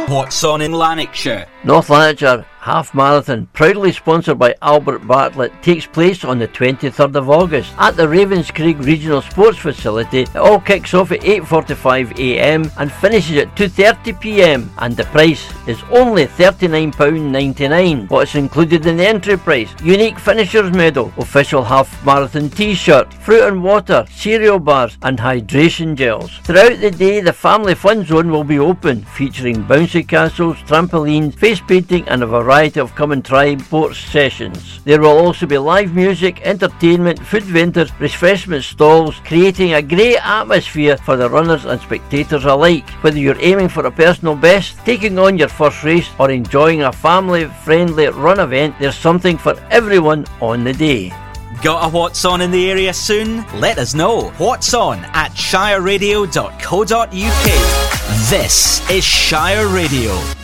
What's on in Lanarkshire? North Lanarkshire Half Marathon, proudly sponsored by Albert Bartlett, takes place on the 23rd of August at the Ravenscraig Regional Sports Facility. It all kicks off at 8:45am and finishes at 2:30pm, and the price is only £39.99. What's included in the entry price? Unique finishers medal, official half marathon t-shirt, fruit and water, cereal bars and hydration gels. Throughout the day, the family fun zone will be open, featuring bouncy castles, trampolines, face painting and a variety of come and try sports sessions. There will also be live music, entertainment, food vendors, refreshment stalls, creating a great atmosphere for the runners and spectators alike. Whether you're aiming for a personal best, taking on your first race or enjoying a family-friendly run event, there's something for everyone on the day. Got a What's On in the area soon? Let us know. What's On at shireradio.co.uk. This is Shire Radio.